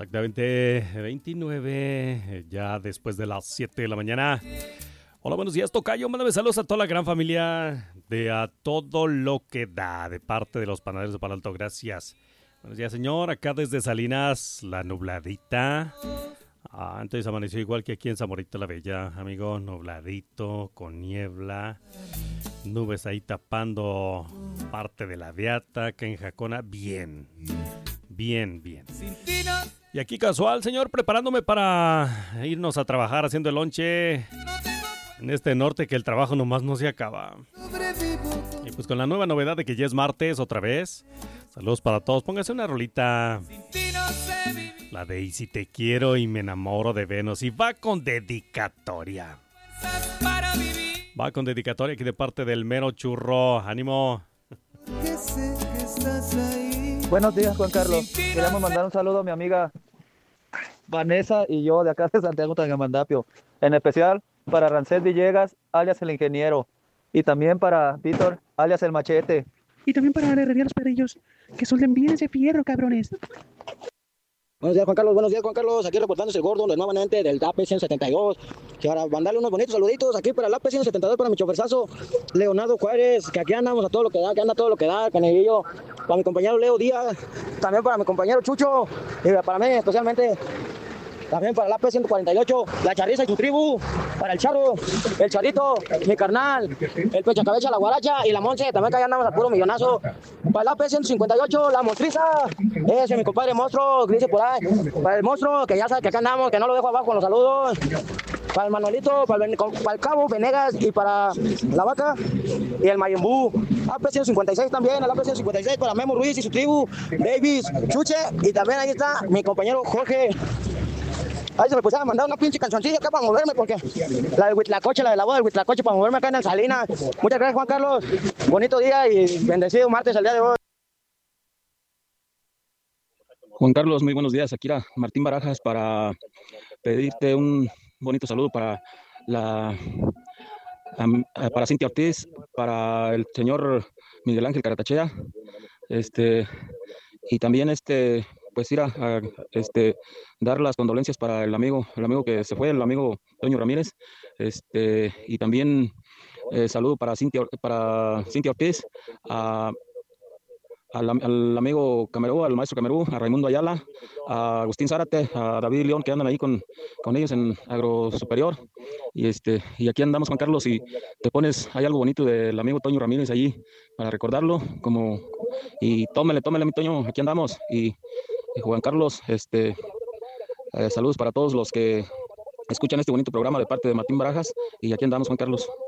Exactamente, 29, ya después de las 7 de la mañana. Hola, buenos días, tocayo. Mándame saludos a toda la gran familia de A Todo Lo Que Da, de parte de los panaderos de Palo Alto. Gracias. Buenos días, señor. Acá desde Salinas, la nubladita. Entonces amaneció igual que aquí en Zamorita la Bella, amigo. Nubladito, con niebla. Nubes ahí tapando parte de la Beata, que en Jacona, bien. Bien. Y aquí casual, señor, preparándome para irnos a trabajar haciendo el lonche en este norte que el trabajo nomás no se acaba. Y pues con la nueva novedad de que ya es martes otra vez. Saludos para todos. Póngase una rolita. La de Y si te quiero y me enamoro de Venus. Y va con dedicatoria. Va con dedicatoria aquí de parte del mero churro. ¡Ánimo! Buenos días, Juan Carlos. Queremos mandar un saludo a mi amiga Vanessa y yo de acá de Santiago Tangamandapio. En especial para Rancel Villegas, alias el ingeniero. Y también para Víctor, alias el machete. Y también para la herrería Los Perrillos. Que suelden bien ese fierro, cabrones. Buenos días, Juan Carlos. Aquí reportándose el gordo nuevamente del DAP 172. Para mandarle unos bonitos saluditos aquí para el DAP 172 para mi choferzazo Leonardo Juárez, que aquí andamos a todo lo que da, Canelillo. Para mi compañero Leo Díaz, también para mi compañero Chucho, y para mí especialmente. También para el AP 148, la Charriza y su tribu, para el Charro, el Charrito, mi carnal, el Pecha Cabeza, la Guaracha y la Monse, también que allá andamos a puro millonazo. Para el AP 158, la Monstriza, ese mi compadre monstruo, que dice por ahí. Para el monstruo, que ya sabe que acá andamos, que no lo dejo abajo con los saludos. Para el Manuelito, para el Cabo, Venegas y para la Vaca y el Mayembú. AP 156 también, el AP 156 para Memo Ruiz y su tribu, Davis, Chuche, y también ahí está mi compañero Jorge. Ahí se me pusieron a mandar una pinche cancioncilla acá para moverme, porque la de Huitlacoche, la de la boda del Huitlacoche, para moverme acá en el Salinas. Muchas gracias, Juan Carlos. Bonito día y bendecido martes el día de hoy. Juan Carlos, muy buenos días. Aquí era Martín Barajas para pedirte un bonito saludo para para Cintia Ortiz, para el señor Miguel Ángel Caratachea, y también pues ir a dar las condolencias para el amigo que se fue, el amigo Toño Ramírez, y también saludo para Cintia Ortiz, al amigo Camerú, al maestro Camerú, a Raimundo Ayala, a Agustín Zárate, a David León, que andan ahí con ellos en Agro Superior. Y aquí andamos, Juan Carlos, y hay algo bonito del amigo Toño Ramírez allí para recordarlo, y tómele mi Toño, aquí andamos. Y Juan Carlos, saludos para todos los que escuchan este bonito programa de parte de Martín Barajas, y aquí andamos, Juan Carlos.